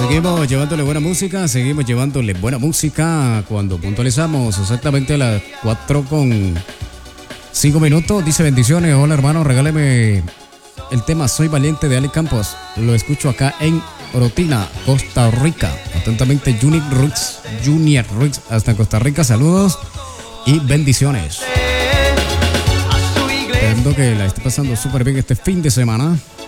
Seguimos llevándole buena música cuando puntualizamos exactamente a las 4:05. Dice bendiciones, hola hermano, regáleme el tema Soy Valiente de Ali Campos. Lo escucho acá en Orotina, Costa Rica. Atentamente Junior Roots hasta Costa Rica, saludos y bendiciones. Esperando que la esté pasando súper bien este fin de semana.